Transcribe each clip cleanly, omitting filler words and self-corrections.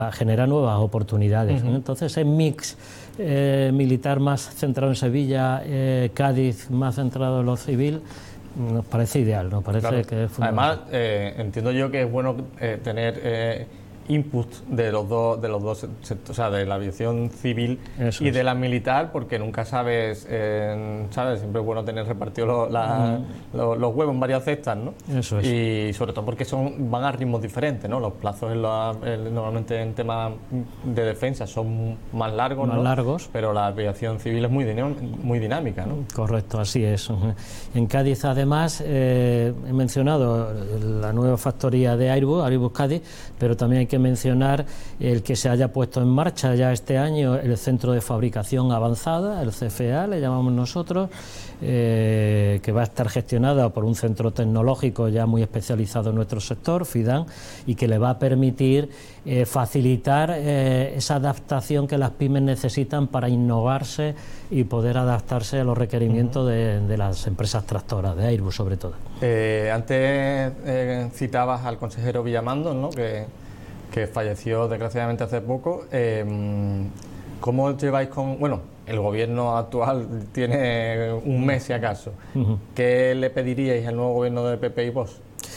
generar nuevas oportunidades. Entonces, ese mix militar más centrado en Sevilla, Cádiz más centrado en lo civil, nos parece ideal, nos parece que es fundamental. Además, entiendo yo que es bueno tener input de los dos sectores, o sea, de la aviación civil y de la militar, porque nunca sabes, siempre es bueno tener repartidos los huevos en varias cestas, ¿no? Eso es. Y sobre todo porque van a ritmos diferentes, ¿no? Los plazos normalmente en temas de defensa son más largos, más largos, pero la aviación civil es muy dinámica, ¿no? Correcto, así es. En Cádiz, además, he mencionado la nueva factoría de Airbus Cádiz, pero también hay que mencionar el que se haya puesto en marcha ya este año el centro de fabricación avanzada, el CFA, le llamamos nosotros, que va a estar gestionada por un centro tecnológico ya muy especializado en nuestro sector, FIDAN, y que le va a permitir facilitar esa adaptación que las pymes necesitan para innovarse y poder adaptarse a los requerimientos de las empresas tractoras, de Airbus sobre todo. Antes citabas al consejero Villamando, ¿no? que falleció desgraciadamente hace poco. ¿Cómo lleváis con...? Bueno, el gobierno actual tiene un mes si acaso. ¿Qué le pediríais al nuevo gobierno de PP y Vox?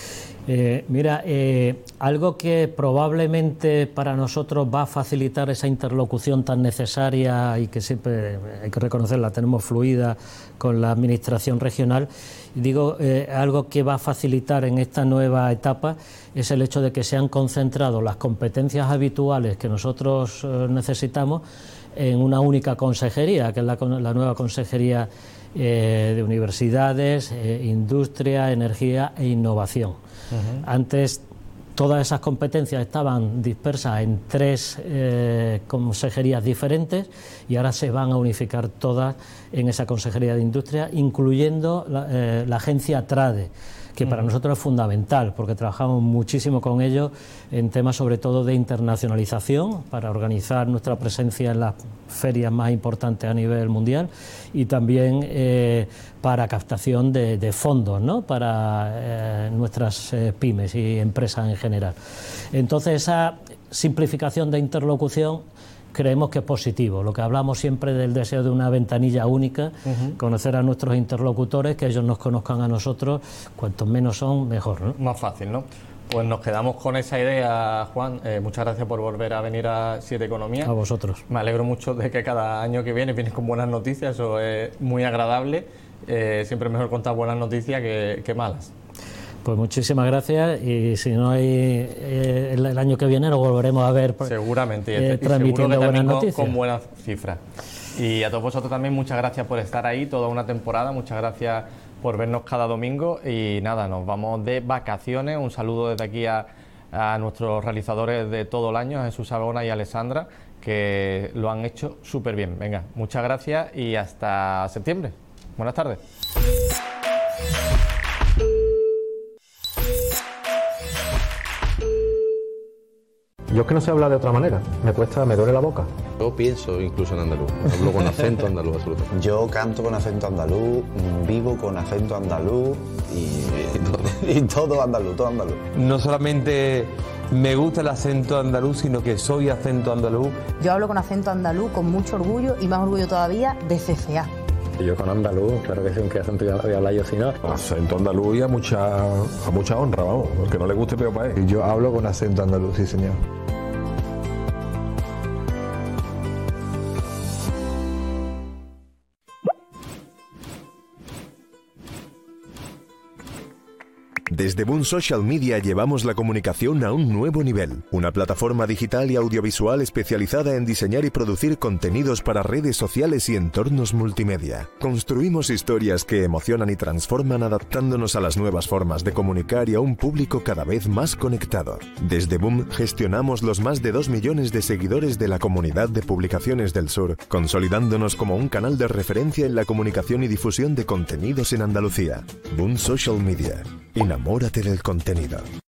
Algo que probablemente para nosotros va a facilitar esa interlocución tan necesaria y que siempre, hay que reconocerla, tenemos fluida con la administración regional. Algo que va a facilitar en esta nueva etapa es el hecho de que se han concentrado las competencias habituales que nosotros necesitamos en una única consejería, que es la nueva consejería de Universidades, Industria, Energía e Innovación. Antes todas esas competencias estaban dispersas en 3 consejerías diferentes y ahora se van a unificar todas en esa consejería de Industria, incluyendo la agencia TRADE, que para nosotros es fundamental porque trabajamos muchísimo con ellos en temas sobre todo de internacionalización para organizar nuestra presencia en las ferias más importantes a nivel mundial y también para captación de fondos, ¿no? Para nuestras pymes y empresas en general. Entonces esa simplificación de interlocución creemos que es positivo. Lo que hablamos siempre del deseo de una ventanilla única, conocer a nuestros interlocutores, que ellos nos conozcan a nosotros, cuantos menos son, mejor, ¿no? Más fácil, ¿no? Pues nos quedamos con esa idea, Juan. Muchas gracias por volver a venir a 7 Economía. A vosotros. Me alegro mucho de que cada año que vienes con buenas noticias, eso es muy agradable. Siempre es mejor contar buenas noticias que malas. Pues muchísimas gracias y si no hay el año que viene nos volveremos a ver seguramente transmitiendo buenas noticias con buenas cifras. Y a todos vosotros también muchas gracias por estar ahí toda una temporada, muchas gracias por vernos cada domingo y nada, nos vamos de vacaciones. Un saludo desde aquí a nuestros realizadores de todo el año, a Jesús Sabona y a Alessandra, que lo han hecho súper bien. Venga, muchas gracias y hasta septiembre. Buenas tardes. Yo es que no sé hablar de otra manera, me duele la boca. Yo pienso incluso en andaluz, hablo con acento andaluz absolutamente. Yo canto con acento andaluz, vivo con acento andaluz y todo andaluz, todo andaluz. No solamente me gusta el acento andaluz, sino que soy acento andaluz. Yo hablo con acento andaluz con mucho orgullo y más orgullo todavía de CFA. Yo con andaluz, claro que sí, aunque acento voy a hablar yo si no. Acento andaluz y a mucha honra, vamos, el que no le guste peor para él. Yo hablo con acento andaluz, sí señor. Desde Boom Social Media llevamos la comunicación a un nuevo nivel. Una plataforma digital y audiovisual especializada en diseñar y producir contenidos para redes sociales y entornos multimedia. Construimos historias que emocionan y transforman adaptándonos a las nuevas formas de comunicar y a un público cada vez más conectado. Desde Boom gestionamos los más de 2 millones de seguidores de la comunidad de publicaciones del sur, consolidándonos como un canal de referencia en la comunicación y difusión de contenidos en Andalucía. Boom Social Media. Enamórate del contenido.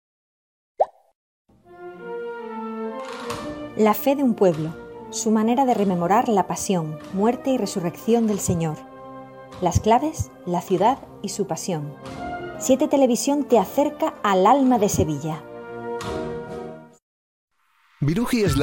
La fe de un pueblo, su manera de rememorar la pasión, muerte y resurrección del Señor. Las claves, la ciudad y su pasión. 7 Televisión te acerca al alma de Sevilla. Viruji es la